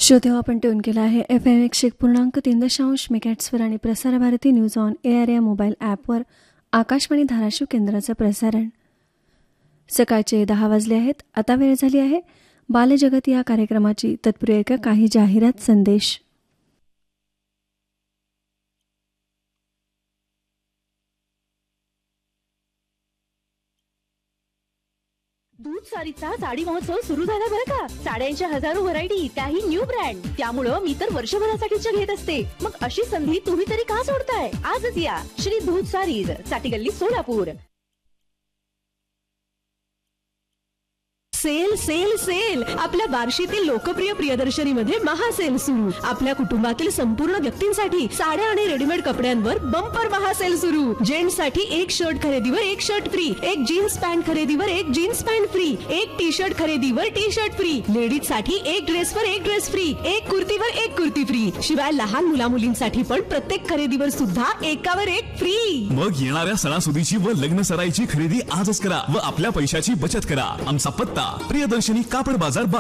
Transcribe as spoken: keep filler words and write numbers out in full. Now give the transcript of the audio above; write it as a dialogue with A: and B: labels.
A: श्रोतेहो, आपण ट्यून केला आहे एफ एम एकशे एक पूर्णांक तीन दशांश मेगाहर्ट्झवर आणि Prasar Bharati news on air या मोबाईल ॲपवर आकाशवाणी धाराशिव केंद्राचं प्रसारण. सकाळचे दहा वाजले आहेत. आता वेळ झाली आहे बालजगत या कार्यक्रमाची. तत्पूर्वी ऐका काही जाहिरात संदेश.
B: दूध सारीचा साडी महोत्सव सुरू झाला बरं का. साड्यांच्या हजारो व्हरायटी, त्याही न्यू ब्रँड. त्यामुळं मी तर वर्षभरासाठीच घेत असते. मग अशी संधी तुम्ही तरी का सोडताय? आजच या श्री दूध सारीज, साठी गल्ली, सोलापूर.
C: सेल सेल सेल आपल्या बार्शीतील लोकप्रिय प्रियदर्शनीमध्ये महासेल सुरू. आपल्या कुटुंबातील संपूर्ण व्यक्तींसाठी साड्या आणि रेडीमेड कपड्यांवर बंपर महासेल सुरू. जेंट्स साठी एक शर्ट खरेदीवर एक शर्ट फ्री, एक जीन्स पॅन्ट खरेदीवर एक जीन्स पॅन्ट फ्री, एक टी शर्ट खरेदीवर टी शर्ट फ्री. लेडीज साठी एक ड्रेसवर एक ड्रेस फ्री, एक कुर्तीवर एक कुर्ती फ्री. शिवाय लहान मुला मुलींसाठी पण प्रत्येक खरेदीवर सुद्धा एकावर एक फ्री.
D: मग येणाऱ्या सणासुदीची व लग्न सराईची खरेदी आजच करा व आपल्या पैशाची बचत करा. आमचा पत्ता प्रियदर्शनी कापड बाजार.